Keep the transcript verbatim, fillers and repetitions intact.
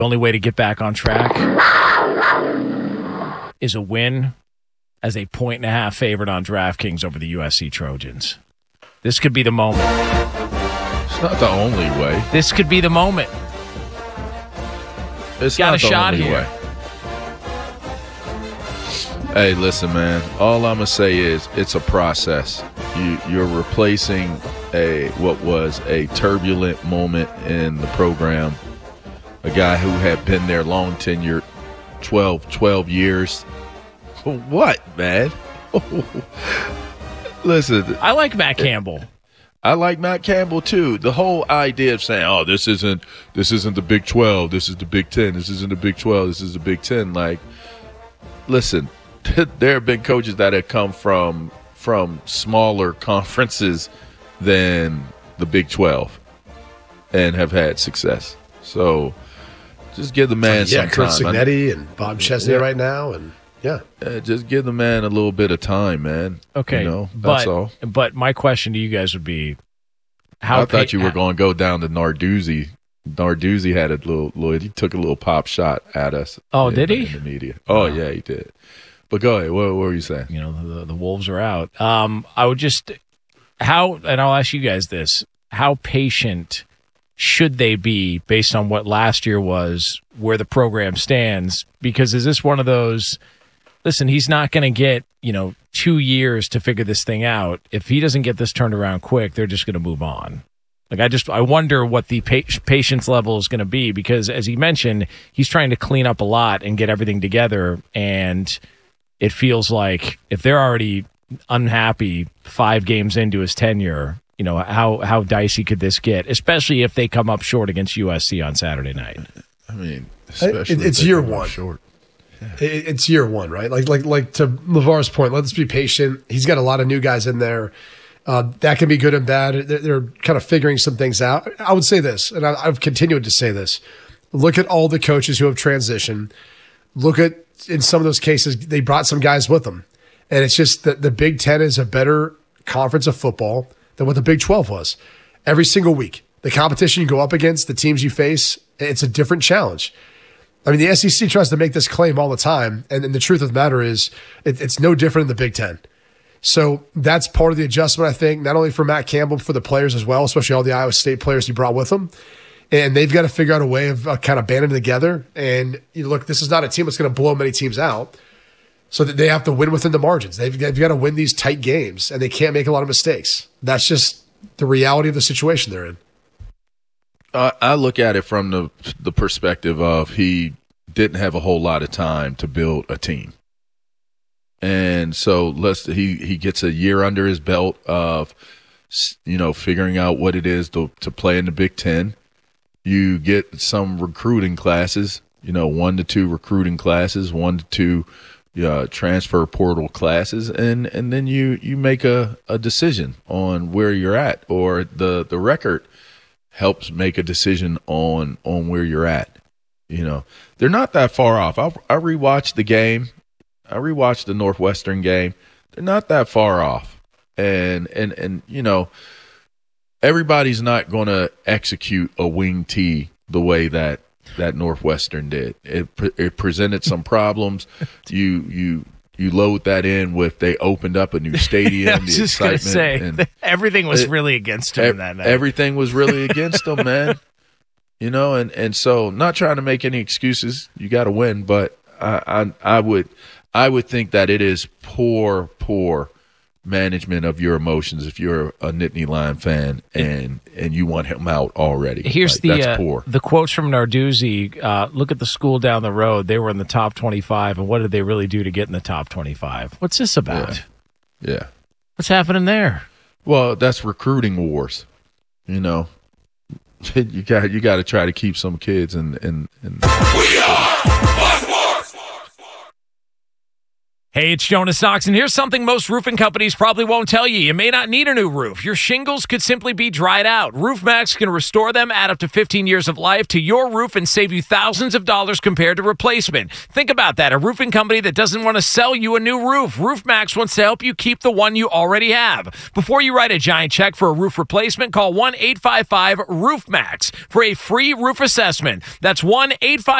The only way to get back on track is a win as a point and a half favorite on DraftKings over the U S C Trojans. This could be the moment. It's not the only way. This could be the moment. It's Got not a the shot only here. way. Hey, listen, man. All I'm gonna say is it's a process. You, you're replacing a what was a turbulent moment in the program. A guy who had been there long tenure, twelve, twelve years. What, man? Listen, I like Matt Campbell. I like Matt Campbell too. The whole idea of saying, "Oh, this isn't this isn't the Big twelve. This is the Big Ten. This isn't the Big twelve. This is the Big Ten." Like, listen, there have been coaches that have come from from smaller conferences than the Big twelve and have had success. So, just give the man yeah, some Kurt time. Signetti and Bob Chesney Yeah. right now, and yeah, Uh, just give the man a little bit of time, man. Okay, you know, that's but, all. But my question to you guys would be, how I thought pa- you were going to go down to Narduzzi. Narduzzi had a little, little, he took a little pop shot at us. Oh, in, did he? In the media. Oh, yeah, he did. But go ahead. What, what were you saying? You know, the, the Wolves are out. Um, I would just, how, and I'll ask you guys this, how patient should they be based on what last year was, where the program stands? Because is this one of those, listen, he's not going to get, you know, two years to figure this thing out. If he doesn't get this turned around quick, they're just going to move on. Like, I just, I wonder what the pa- patience level is going to be, because as he mentioned, he's trying to clean up a lot and get everything together. And it feels like if they're already unhappy five games into his tenure, you know, how, how dicey could this get, especially if they come up short against U S C on Saturday night? I mean, especially it, it's if they year come up one. Short. It, it's year one, right? Like, like, like to LeVar's point, let's be patient. He's got a lot of new guys in there. Uh, that can be good and bad. They're, they're kind of figuring some things out. I would say this, and I, I've continued to say this. Look at all the coaches who have transitioned. Look at, in some of those cases, they brought some guys with them. And it's just that the Big Ten is a better conference of football than what the Big twelve was. Every single week, the competition you go up against, the teams you face, it's a different challenge. I mean, the S E C tries to make this claim all the time, and, and the truth of the matter is it, it's no different in the Big Ten. So that's part of the adjustment, I think, not only for Matt Campbell, but for the players as well, especially all the Iowa State players he brought with him. And they've got to figure out a way of uh, kind of banding together. And you look, this is not a team that's going to blow many teams out, so that they have to win within the margins. They've, they've got to win these tight games, and they can't make a lot of mistakes. That's just the reality of the situation they're in. Uh, I look at it from the the perspective of he didn't have a whole lot of time to build a team, and so let's he he gets a year under his belt of, you know, figuring out what it is to to play in the Big Ten. You get some recruiting classes, you know, one to two recruiting classes, one to two uh, transfer portal classes, and and then you you make a, a decision on where you're at, or the the record helps make a decision on on where you're at. You know, they're not that far off. I I rewatched the game. I rewatched the Northwestern game. They're not that far off. And and and you know, everybody's not going to execute a wing tee the way that that Northwestern did. It it presented some problems. You you you load that in with they opened up a new stadium. I was the just going to say, and everything was it, really against him ev- that night. Everything was really against them, man. You know, and, and so not trying to make any excuses. You got to win, but I, I I would I would think that it is poor poor management of your emotions if you're a Nittany Lion fan and and you want him out already. Here's like, the that's uh, poor. the quotes from Narduzzi. Uh, look at the school down the road. They were in the top twenty-five, and what did they really do to get in the top twenty-five? What's this about? Yeah. yeah. What's happening there? Well, that's recruiting wars. You know, you got you got to try to keep some kids in in. in We are Hey, it's Jonas Knox, and here's something most roofing companies probably won't tell you. You may not need a new roof. Your shingles could simply be dried out. RoofMax can restore them, add up to fifteen years of life to your roof, and save you thousands of dollars compared to replacement. Think about that. A roofing company that doesn't want to sell you a new roof. RoofMax wants to help you keep the one you already have. Before you write a giant check for a roof replacement, call one eight five five roof max for a free roof assessment. That's one eight five five